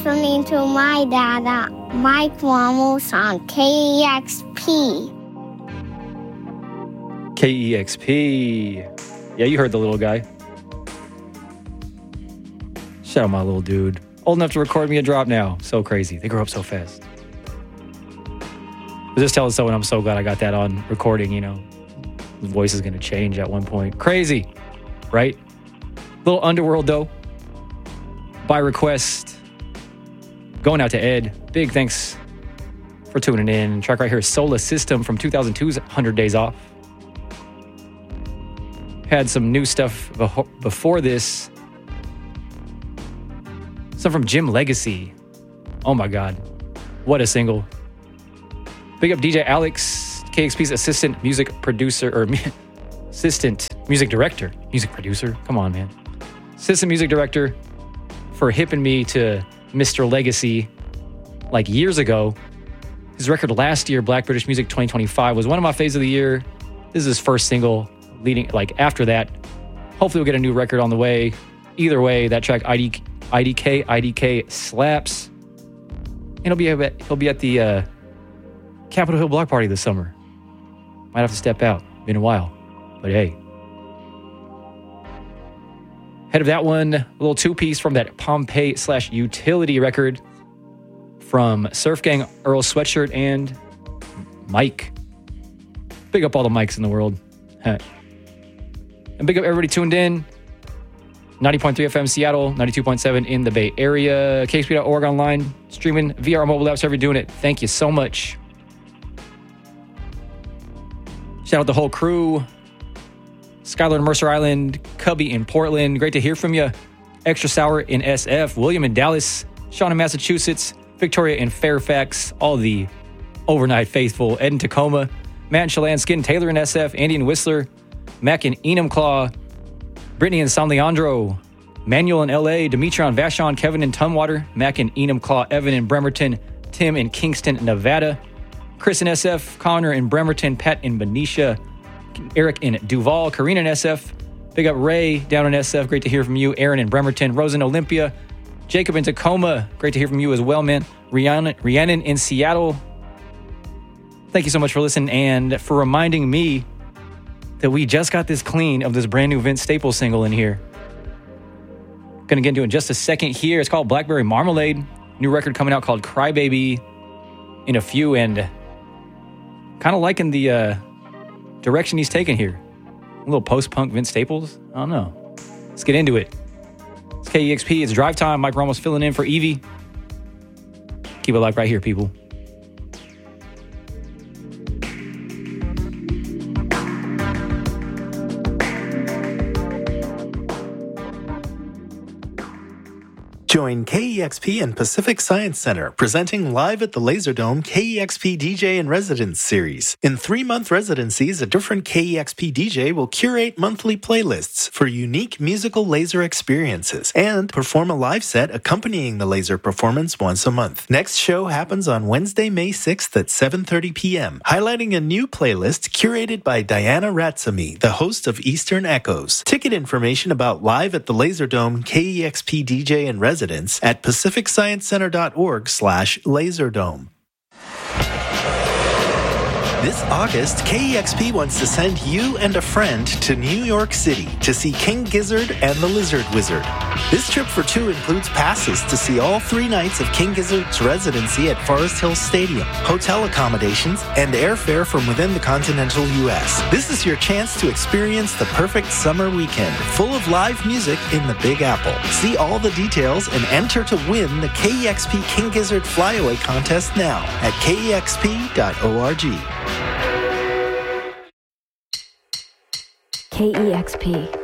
listening to my dada, Mike Ramos on KEXP. KEXP. Yeah, you heard the little guy. Shout out my little dude. Old enough to record me a drop now. So crazy. They grow up so fast. I was just telling someone I'm so glad I got that on recording, you know. His voice is going to change at one point. Crazy, right? Little Underworld, though. By request. Going out to Ed. Big thanks for tuning in. Track right here, Solar System from 2002's 100 Days Off. Had some new stuff before this. Some from Jim Legacy. Oh my God. What a single. Big up DJ Alex, KXP's assistant music producer, or assistant music director. Music producer? Come on, man. Assistant music director for hipping me to Mr. Legacy like years ago. His record last year, Black British Music 2025, was one of my faves of the year. This is his first single leading, like after that. Hopefully we'll get a new record on the way. Either way, that track IDK slaps. And he'll be at the Capitol Hill Block Party this summer. Might have to step out. Been a while. But hey. Head of that one, a little two-piece from that Pompeii/Utility record from Surf Gang, Earl Sweatshirt, and Mike. Big up all the mics in the world. And big up everybody tuned in. 90.3 FM Seattle, 92.7 in the Bay Area. KXP.org online, streaming via our mobile apps, however you're doing it. Thank you so much. Shout out the whole crew. Skylar in Mercer Island, Cubby in Portland. Great to hear from you. Extra Sour in SF, William in Dallas, Sean in Massachusetts, Victoria in Fairfax, all the overnight faithful, Ed in Tacoma, Matt in Chelan, Skin, Taylor in SF, Andy in Whistler, Mac in Enumclaw, Brittany in San Leandro, Manuel in LA, Demetri in Vashon, Kevin in Tumwater, Mac in Enumclaw, Evan in Bremerton, Tim in Kingston, Nevada, Chris in SF, Connor in Bremerton, Pat in Benicia, Eric in Duval, Karina in SF, big up Ray down in SF, great to hear from you, Aaron in Bremerton, Rose in Olympia, Jacob in Tacoma, great to hear from you as well, man, Rhiannon in Seattle. Thank you so much for listening and for reminding me that we just got this clean of this brand new Vince Staples single in here. Gonna get into it in just a second here. It's called Blackberry Marmalade. New record coming out called Crybaby in a few, and kind of liking the direction he's taking here. A little post-punk Vince Staples? I don't know. Let's get into it. It's KEXP. It's drive time. Mike Ramos filling in for Evie. Keep it live right here, people. Join KEXP and Pacific Science Center, presenting live at the Laserdome KEXP DJ in Residence series. In 3-month residencies, a different KEXP DJ will curate monthly playlists for unique musical laser experiences and perform a live set accompanying the laser performance once a month. Next show happens on Wednesday, May 6th at 7:30 p.m., highlighting a new playlist curated by Diana Ratsamy, the host of Eastern Echoes. Ticket information about live at the Laserdome KEXP DJ in Residence at pacificsciencecenter.org/laserdome. This August, KEXP wants to send you and a friend to New York City to see King Gizzard and the Lizard Wizard. This trip for two includes passes to see all 3 nights of King Gizzard's residency at Forest Hills Stadium, hotel accommodations, and airfare from within the continental U.S. This is your chance to experience the perfect summer weekend, full of live music in the Big Apple. See all the details and enter to win the KEXP King Gizzard Flyaway Contest now at kexp.org. KEXP.